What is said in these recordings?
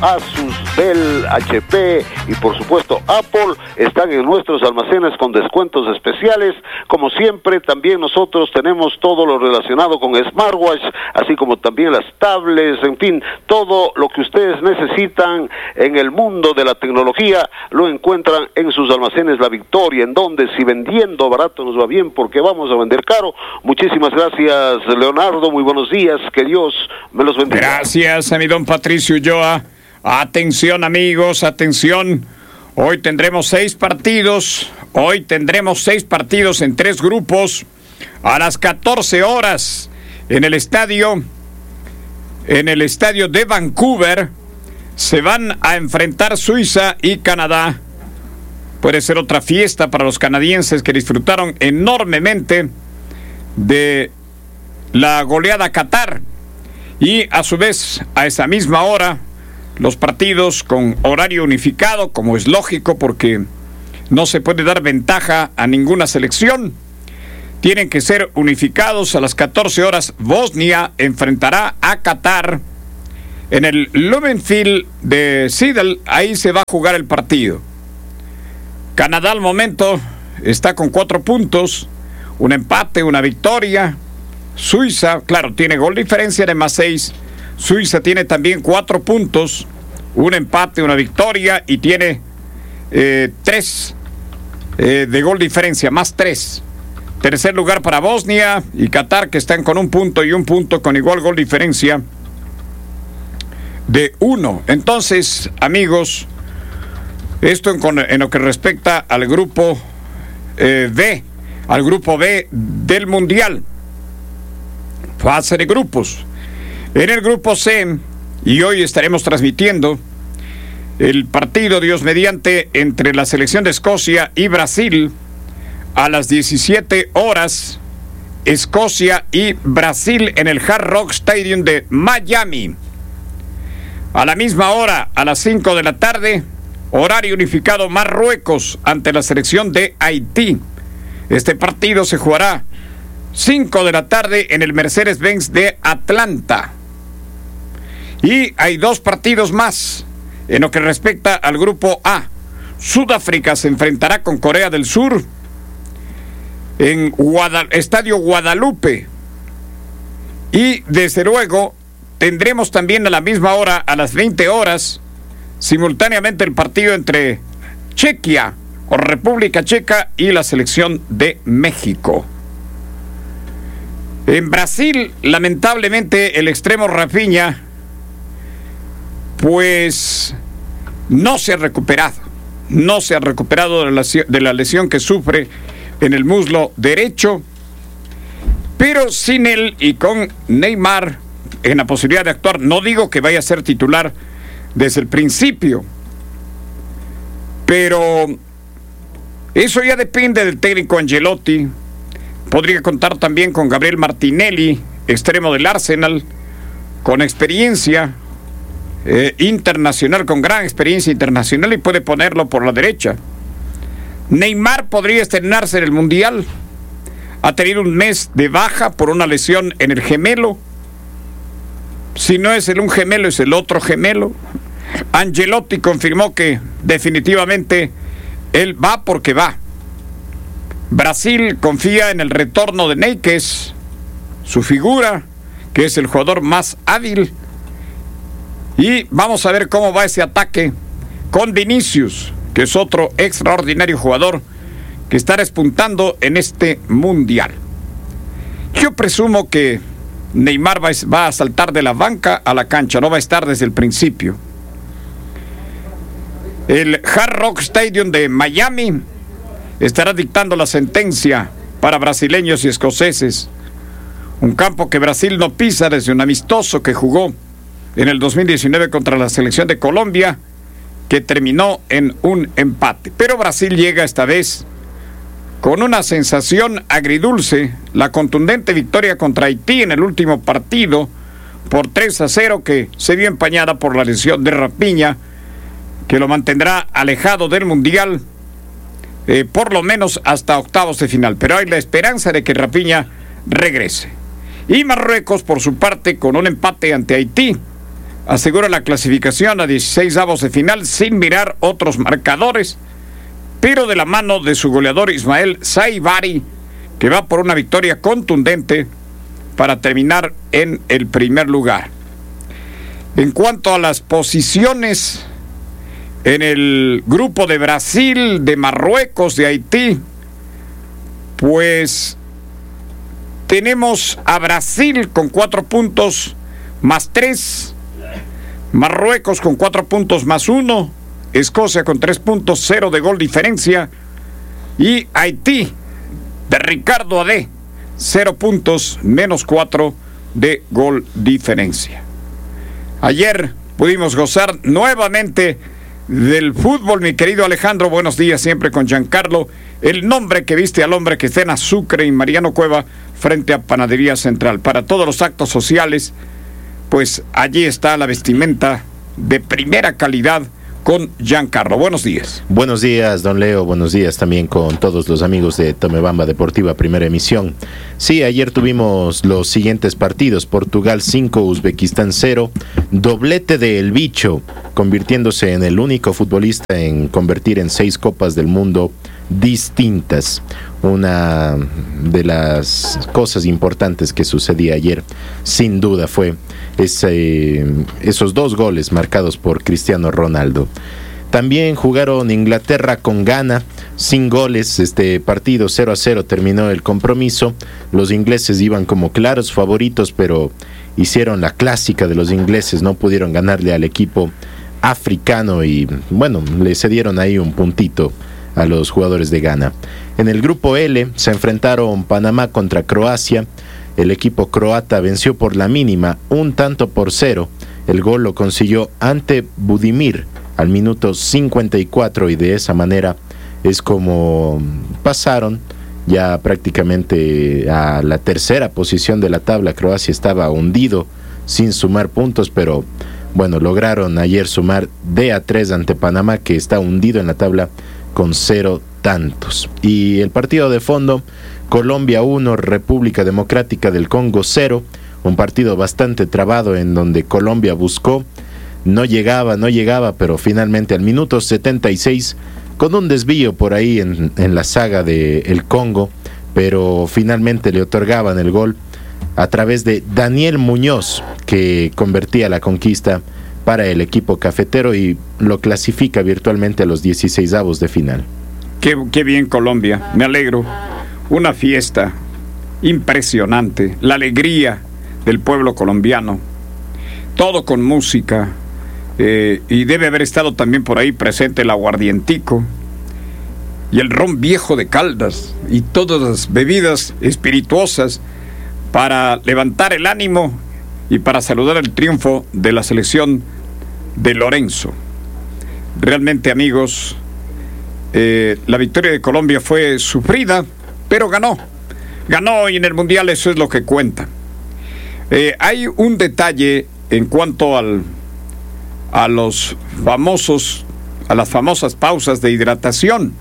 Asus, Dell, HP y por supuesto Apple están en nuestros almacenes con descuentos especiales. Como siempre, también nosotros tenemos todo lo relacionado con smartwatch, así como también las tablets, en fin, todo lo que ustedes necesitan en el mundo de la tecnología lo encuentran en sus almacenes La Victoria, en donde si vendiendo barato nos va bien, porque vamos a vender caro. Muchísimas gracias, Leonardo, muy buenos días, que Dios me los bendiga. Gracias a mi don Patricio Ulloa. Atención, amigos, atención. Hoy tendremos 6 partidos en 3 grupos a las 14 horas en el estadio de Vancouver. Se van a enfrentar Suiza y Canadá. Puede ser otra fiesta para los canadienses que disfrutaron enormemente de la goleada a Qatar. Y a su vez, a esa misma hora, los partidos con horario unificado, como es lógico, porque no se puede dar ventaja a ninguna selección. Tienen que ser unificados. A las 14 horas, Bosnia enfrentará a Qatar en el Lumenfield de Seattle. Ahí se va a jugar el partido. Canadá al momento está con 4 puntos, un empate, una victoria. Suiza, claro, tiene gol diferencia de +6. Suiza tiene también 4 puntos, un empate, una victoria y tiene 3 de gol diferencia, +3. Tercer lugar para Bosnia y Qatar, que están con 1 punto y 1 punto con igual gol diferencia de 1. Entonces, amigos, esto en lo que respecta al grupo B, al grupo B del Mundial. Fase de grupos. En el grupo C, y hoy estaremos transmitiendo el partido, Dios mediante, entre la selección de Escocia y Brasil a las 17 horas. Escocia y Brasil en el Hard Rock Stadium de Miami. A la misma hora, a las 5 de la tarde, horario unificado, Marruecos ante la selección de Haití. Este partido se jugará 5 de la tarde en el Mercedes-Benz de Atlanta. Y hay 2 partidos más en lo que respecta al grupo A. Sudáfrica se enfrentará con Corea del Sur en Estadio Guadalupe. Y desde luego tendremos también a la misma hora, a las 20 horas, simultáneamente el partido entre Chequia o República Checa y la selección de México. En Brasil, lamentablemente, el extremo Rafinha, pues no se ha recuperado de la lesión que sufre en el muslo derecho, pero sin él y con Neymar en la posibilidad de actuar, no digo que vaya a ser titular desde el principio, pero eso ya depende del técnico Ancelotti. Podría contar también con Gabriel Martinelli, extremo del Arsenal, con experiencia internacional, con gran experiencia internacional, y puede ponerlo por la derecha. Neymar podría estrenarse en el Mundial. Ha tenido un mes de baja por una lesión en el gemelo. Si no es un gemelo, es el otro gemelo. Ancelotti confirmó que definitivamente él va porque va. Brasil confía en el retorno de Ney, que es su figura, que es el jugador más hábil. Y vamos a ver cómo va ese ataque con Vinicius, que es otro extraordinario jugador que está despuntando en este Mundial. Yo presumo que Neymar va a saltar de la banca a la cancha, no va a estar desde el principio. El Hard Rock Stadium de Miami estará dictando la sentencia para brasileños y escoceses. Un campo que Brasil no pisa desde un amistoso que jugó en el 2019 contra la selección de Colombia, que terminó en un empate. Pero Brasil llega esta vez con una sensación agridulce, la contundente victoria contra Haití en el último partido por 3-0, que se vio empañada por la lesión de Rafinha, que lo mantendrá alejado del Mundial por lo menos hasta octavos de final. Pero hay la esperanza de que Rafinha regrese. Y Marruecos, por su parte, con un empate ante Haití, asegura la clasificación a 16avos de final sin mirar otros marcadores, pero de la mano de su goleador Ismael Saibari, que va por una victoria contundente para terminar en el primer lugar. En cuanto a las posiciones en el grupo de Brasil, de Marruecos, de Haití, pues tenemos a Brasil con 4 puntos más 3, Marruecos con 4 puntos más 1, Escocia con 3 puntos, 0 de gol diferencia, y Haití de Ricardo Adé, 0 puntos, menos 4 de gol diferencia. Ayer pudimos gozar nuevamente del fútbol, mi querido Alejandro. Buenos días, siempre con Giancarlo, el nombre que viste al hombre que está en Sucre y Mariano Cueva, frente a Panadería Central. Para todos los actos sociales, pues allí está la vestimenta de primera calidad con Giancarlo. Buenos días. Buenos días, don Leo. Buenos días también con todos los amigos de Tomebamba Deportiva, primera emisión. Sí, ayer tuvimos los siguientes partidos: Portugal 5, Uzbekistán 0, doblete de El Bicho, convirtiéndose en el único futbolista en convertir en 6 Copas del Mundo distintas. Una de las cosas importantes que sucedía ayer, sin duda, fue esos 2 goles marcados por Cristiano Ronaldo. También jugaron Inglaterra con Ghana, sin goles. Este partido 0-0 terminó el compromiso. Los ingleses iban como claros favoritos, pero hicieron la clásica de los ingleses, no pudieron ganarle al equipo africano y bueno, le cedieron ahí un puntito a los jugadores de Ghana. En el grupo L se enfrentaron Panamá contra Croacia. El equipo croata venció por la mínima, 1-0. El gol lo consiguió Ante Budimir al minuto 54 y de esa manera es como pasaron ya prácticamente a la tercera posición de la tabla. Croacia estaba hundido sin sumar puntos, pero bueno, lograron ayer sumar de a 3 ante Panamá, que está hundido en la tabla con 0 tantos. Y el partido de fondo: Colombia 1, República Democrática del Congo 0, un partido bastante trabado en donde Colombia buscó, no llegaba, pero finalmente al minuto 76, con un desvío por ahí en la saga del Congo, pero finalmente le otorgaban el gol a través de Daniel Muñoz, que convertía la conquista para el equipo cafetero y lo clasifica virtualmente a los 16avos de final. Qué bien Colombia, me alegro. Una fiesta impresionante, la alegría del pueblo colombiano, todo con música, y debe haber estado también por ahí presente el aguardientico y el ron viejo de Caldas y todas las bebidas espirituosas para levantar el ánimo y para saludar el triunfo de la selección de Lorenzo. Realmente, amigos, la victoria de Colombia fue sufrida, pero ganó y en el Mundial eso es lo que cuenta. Hay un detalle en cuanto a las famosas pausas de hidratación.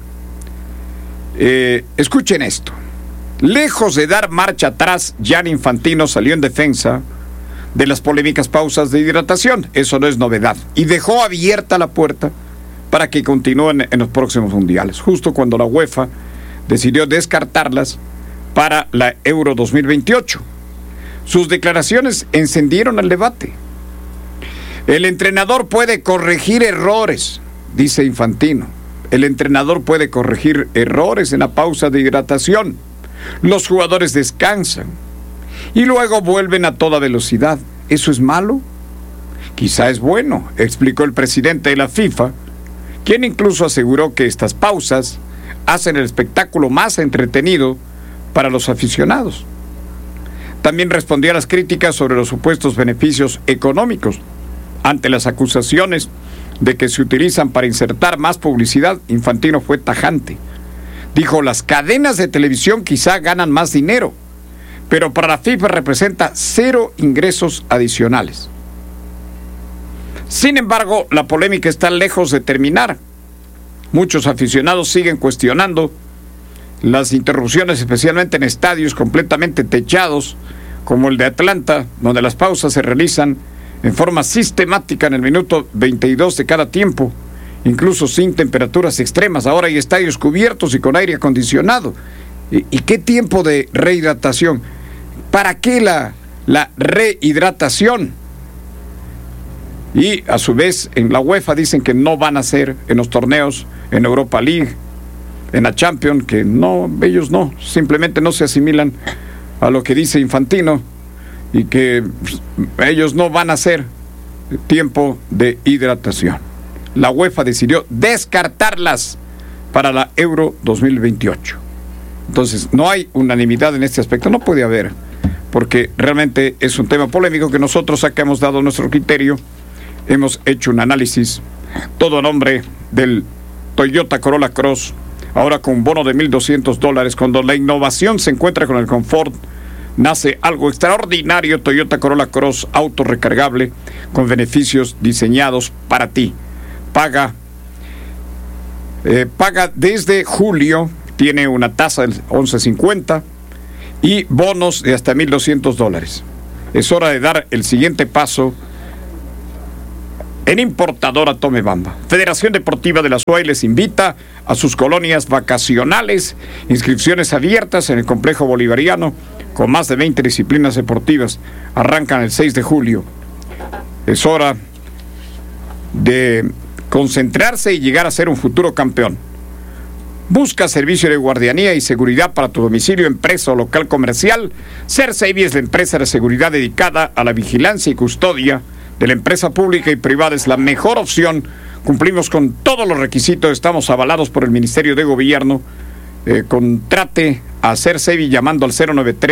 Escuchen esto. Lejos de dar marcha atrás, Gianni Infantino salió en defensa de las polémicas pausas de hidratación. Eso no es novedad. Y dejó abierta la puerta para que continúen en los próximos mundiales, justo cuando la UEFA decidió descartarlas para la Euro 2028. Sus declaraciones encendieron el debate. El entrenador puede corregir errores, dice Infantino. El entrenador puede corregir errores en la pausa de hidratación. Los jugadores descansan y luego vuelven a toda velocidad. ¿Eso es malo? Quizá es bueno, explicó el presidente de la FIFA, quien incluso aseguró que estas pausas hacen el espectáculo más entretenido para los aficionados. También respondió a las críticas sobre los supuestos beneficios económicos. Ante las acusaciones de que se utilizan para insertar más publicidad, Infantino fue tajante. Dijo: las cadenas de televisión quizá ganan más dinero, pero para la FIFA representa 0 ingresos adicionales. Sin embargo, la polémica está lejos de terminar. Muchos aficionados siguen cuestionando las interrupciones, especialmente en estadios completamente techados, como el de Atlanta, donde las pausas se realizan en forma sistemática en el minuto 22 de cada tiempo, incluso sin temperaturas extremas. Ahora hay estadios cubiertos y con aire acondicionado. ¿Y qué tiempo de rehidratación? ¿Para qué la rehidratación? Y a su vez en la UEFA dicen que no van a hacer en los torneos, en Europa League, en la Champions, que no, ellos no, simplemente no se asimilan a lo que dice Infantino y que ellos no van a hacer tiempo de hidratación. La UEFA decidió descartarlas para la Euro 2028. Entonces, no hay unanimidad en este aspecto, no puede haber, porque realmente es un tema polémico que nosotros acá hemos dado nuestro criterio, hemos hecho un análisis, todo a nombre del Toyota Corolla Cross, ahora con un bono de $1,200, cuando la innovación se encuentra con el confort, nace algo extraordinario. Toyota Corolla Cross, auto recargable, con beneficios diseñados para ti. Paga desde julio, tiene una tasa del 11.50 y bonos de hasta $1,200. Es hora de dar el siguiente paso en importadora Tomebamba. Federación Deportiva de la SUAY les invita a sus colonias vacacionales, inscripciones abiertas en el complejo bolivariano, con más de 20 disciplinas deportivas. Arrancan el 6 de julio. Es hora de concentrarse y llegar a ser un futuro campeón. Busca servicio de guardianía y seguridad para tu domicilio, empresa o local comercial. CERSEVI es la empresa de seguridad dedicada a la vigilancia y custodia de la empresa pública y privada. Es la mejor opción. Cumplimos con todos los requisitos. Estamos avalados por el Ministerio de Gobierno. Contrate a CERSEVI llamando al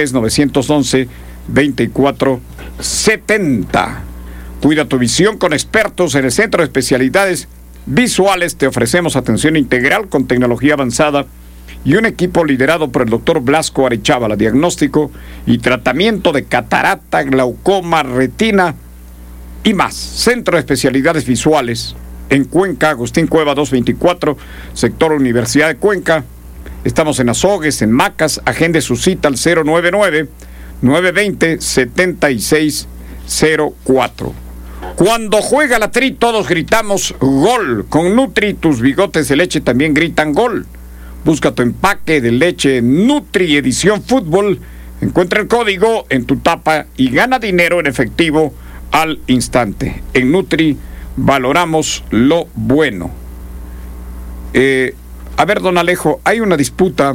093-911-2470. Cuida tu visión con expertos en el Centro de Especialidades Visuales. Te ofrecemos atención integral con tecnología avanzada y un equipo liderado por el doctor Blasco Arechábala, diagnóstico y tratamiento de catarata, glaucoma, retina y más. Centro de Especialidades Visuales en Cuenca, Agustín Cueva 224, sector Universidad de Cuenca. Estamos en Azogues, en Macas. Agende su cita al 099-920-7604. Cuando juega la Tri, todos gritamos gol. Con Nutri, tus bigotes de leche también gritan gol. Busca tu empaque de leche Nutri Edición Fútbol. Encuentra el código en tu tapa y gana dinero en efectivo al instante. En Nutri valoramos lo bueno. A ver, don Alejo, hay una disputa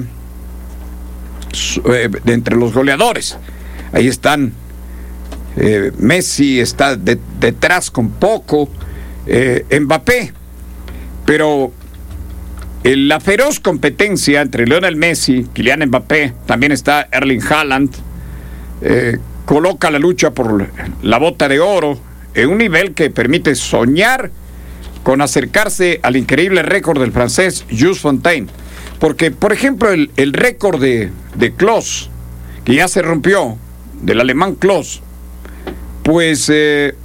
entre los goleadores. Ahí están. Messi está detrás con poco, Mbappé, pero la feroz competencia entre Lionel Messi, Kylian Mbappé, también está Erling Haaland, coloca la lucha por la bota de oro en un nivel que permite soñar con acercarse al increíble récord del francés Jules Fontaine, porque por ejemplo el récord de Klose, que ya se rompió, del alemán Klose, pues era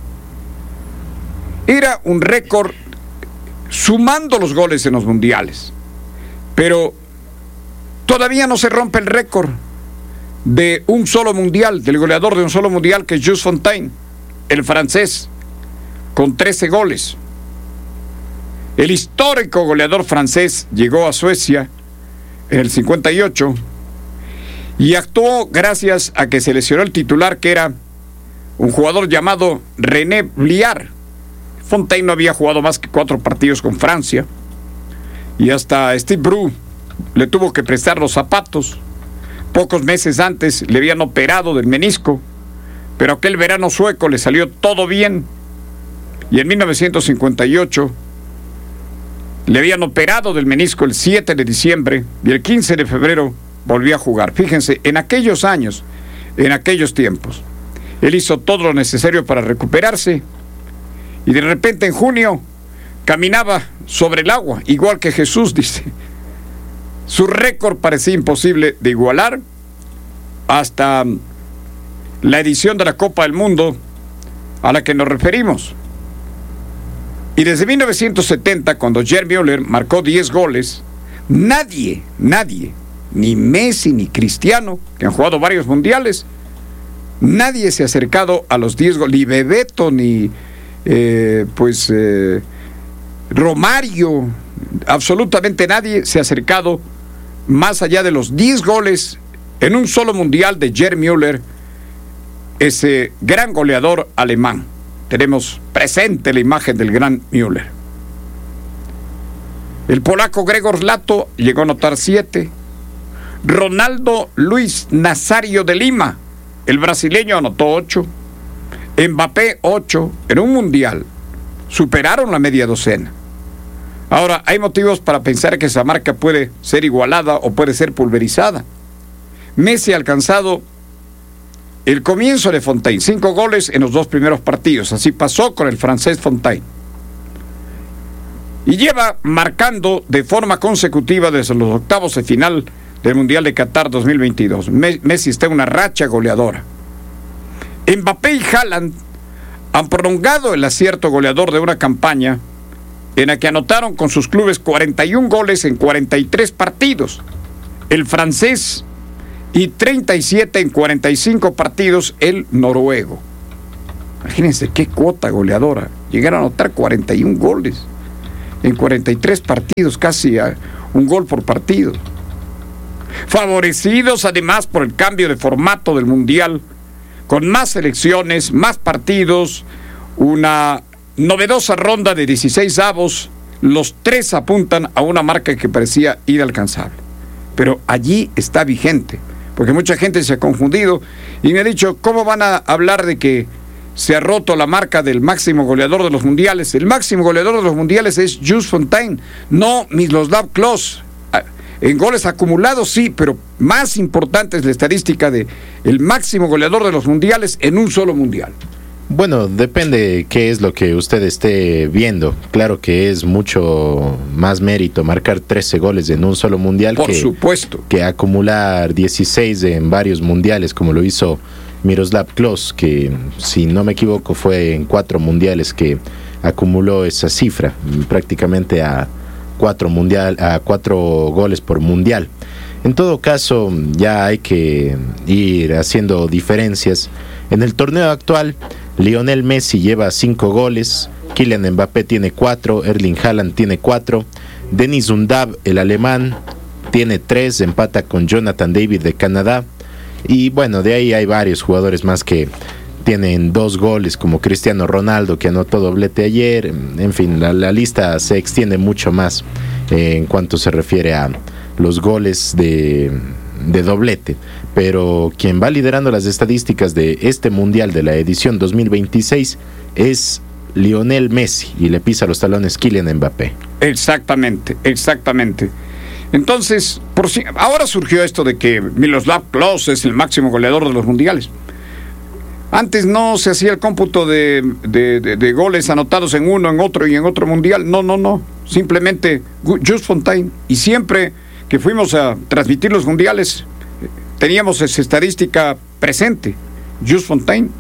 un récord sumando los goles en los mundiales, pero todavía no se rompe el récord de un solo mundial, del goleador de un solo mundial, que es Jules Fontaine, el francés, con 13 goles. El histórico goleador francés llegó a Suecia en el 58 y actuó gracias a que se lesionó el titular, que era un jugador llamado René Bliard. Fontaine no había jugado más que 4 partidos con Francia y hasta Steve Brou le tuvo que prestar los zapatos. Pocos meses antes le habían operado del menisco, pero aquel verano sueco le salió todo bien y en 1958 le habían operado del menisco el 7 de diciembre y el 15 de febrero volvió a jugar. Fíjense, en aquellos años, en aquellos tiempos, él hizo todo lo necesario para recuperarse y de repente en junio caminaba sobre el agua, igual que Jesús, dice. Su récord parecía imposible de igualar hasta la edición de la Copa del Mundo a la que nos referimos. Y desde 1970, cuando Gerd Müller marcó 10 goles, nadie, ni Messi ni Cristiano, que han jugado varios mundiales, Nadie se ha acercado a los 10 goles, ni Bebeto, ni Romario, absolutamente nadie se ha acercado más allá de los 10 goles en un solo mundial de Gerd Müller, ese gran goleador alemán. Tenemos presente la imagen del gran Müller. El polaco Gregor Lato llegó a anotar 7. Ronaldo Luis Nazario de Lima, el brasileño, anotó 8. Mbappé 8 en un mundial. Superaron la media docena. Ahora, hay motivos para pensar que esa marca puede ser igualada o puede ser pulverizada. Messi ha alcanzado el comienzo de Fontaine, 5 goles en los 2 primeros partidos. Así pasó con el francés Fontaine. Y lleva marcando de forma consecutiva desde los octavos de final del Mundial de Qatar 2022. Messi está en una racha goleadora. Mbappé y Haaland han prolongado el acierto goleador de una campaña en la que anotaron con sus clubes 41 goles en 43 partidos. El francés y 37 en 45 partidos el noruego. Imagínense qué cuota goleadora. Llegar a anotar 41 goles en 43 partidos, casi a un gol por partido. Favorecidos además por el cambio de formato del Mundial, con más selecciones, más partidos, una novedosa ronda de 16 avos, los 3 apuntan a una marca que parecía inalcanzable. Pero allí está vigente, porque mucha gente se ha confundido y me ha dicho, ¿cómo van a hablar de que se ha roto la marca del máximo goleador de los mundiales? El máximo goleador de los mundiales es Jules Fontaine, no Miroslav Klose. En goles acumulados sí, pero más importante es la estadística de el máximo goleador de los mundiales en un solo mundial. Bueno, depende qué es lo que usted esté viendo. Claro que es mucho más mérito marcar 13 goles en un solo mundial. Por supuesto. Que acumular 16 en varios mundiales, como lo hizo Miroslav Klose, que si no me equivoco fue en 4 mundiales que acumuló esa cifra, prácticamente a 4 goles por mundial. En todo caso, ya hay que ir haciendo diferencias. En el torneo actual, Lionel Messi lleva 5 goles, Kylian Mbappé tiene 4, Erling Haaland tiene 4, Denis Undav, el alemán, tiene 3, empata con Jonathan David de Canadá. Y bueno, de ahí hay varios jugadores más que tienen 2 goles, como Cristiano Ronaldo, que anotó doblete ayer. En fin, la lista se extiende mucho más en cuanto se refiere a los goles de doblete. Pero quien va liderando las estadísticas de este mundial de la edición 2026 es Lionel Messi, y le pisa los talones Kylian Mbappé. Exactamente. Entonces, ahora surgió esto de que Miroslav Klose es el máximo goleador de los mundiales. Antes no se hacía el cómputo de goles anotados en uno, en otro y en otro mundial. No. Simplemente Jules Fontaine. Y siempre que fuimos a transmitir los mundiales, teníamos esa estadística presente. Jules Fontaine.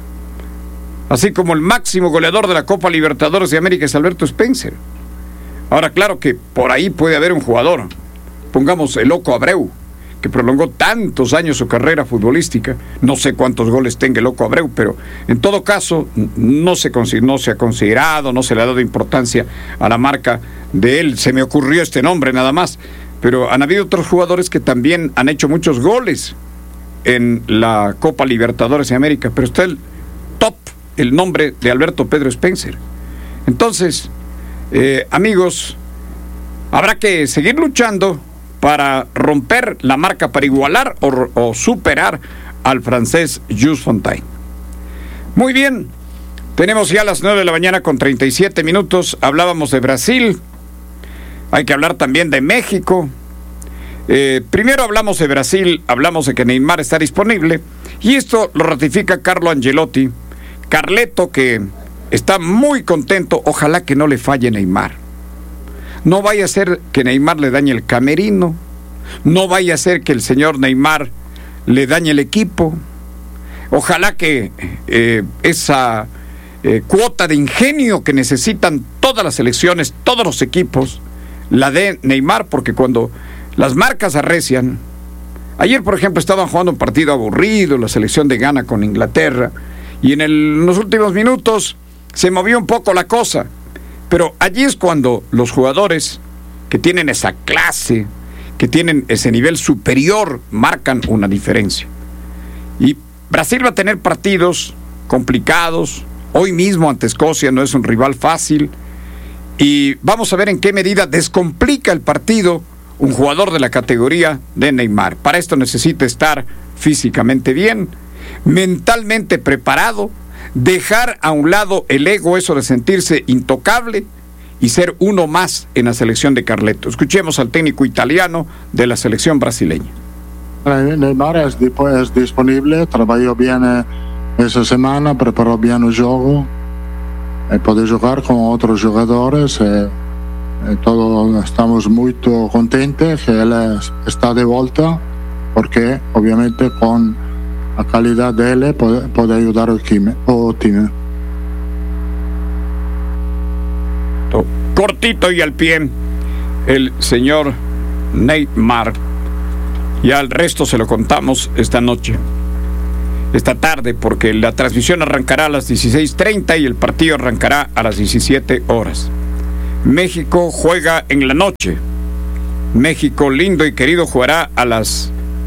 Así como el máximo goleador de la Copa Libertadores de América es Alberto Spencer. Ahora, claro que por ahí puede haber un jugador. Pongamos el Loco Abreu, que prolongó tantos años su carrera futbolística. No sé cuántos goles tenga el Loco Abreu, pero en todo caso no se ha considerado, no se le ha dado importancia a la marca de él. Se me ocurrió este nombre nada más, pero han habido otros jugadores que también han hecho muchos goles en la Copa Libertadores de América, pero está el top, el nombre de Alberto Pedro Spencer. Entonces, amigos, habrá que seguir luchando para romper la marca, para igualar o superar al francés Jules Fontaine. Muy bien, tenemos ya las 9 de la mañana con 37 minutos. Hablábamos de Brasil, hay que hablar también de México. Primero hablamos de Brasil, hablamos de que Neymar está disponible, y esto lo ratifica Carlo Ancelotti. Carleto, que está muy contento, ojalá que no le falle Neymar. No vaya a ser que Neymar le dañe el camerino, no vaya a ser que el señor Neymar le dañe el equipo. Ojalá que esa cuota de ingenio que necesitan todas las selecciones, todos los equipos, la dé Neymar, porque cuando las marcas arrecian, Ayer, por ejemplo, estaban jugando un partido aburrido, la selección de Ghana con Inglaterra, y en los últimos minutos se movió un poco la cosa. Pero allí es cuando los jugadores que tienen esa clase, que tienen ese nivel superior, marcan una diferencia. Y Brasil va a tener partidos complicados. Hoy mismo ante Escocia no es un rival fácil. Y vamos a ver en qué medida descomplica el partido un jugador de la categoría de Neymar. Para esto necesita estar físicamente bien, mentalmente preparado, dejar a un lado el ego, eso de sentirse intocable, y ser uno más en la selección de Carleto. Escuchemos al técnico italiano de la selección brasileña. Neymar es disponible, trabajó bien esa semana, preparó bien el juego, puede jugar con otros jugadores. Todos estamos muy contentos que él está de vuelta, porque obviamente con la calidad de él puede ayudar al team. Cortito y al pie el señor Neymar. Ya el resto se lo contamos esta tarde, porque la transmisión arrancará a las 16:30 y el partido arrancará a las 17 horas. México juega en la noche. México lindo y querido jugará a las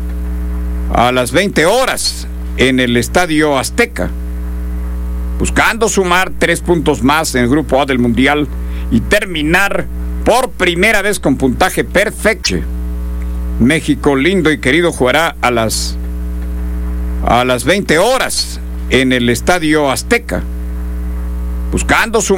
20 horas en el Estadio Azteca, buscando sumar 3 puntos más en el Grupo A del Mundial y terminar por primera vez con puntaje perfecto. México lindo y querido jugará a las 20 horas en el Estadio Azteca, buscando sumar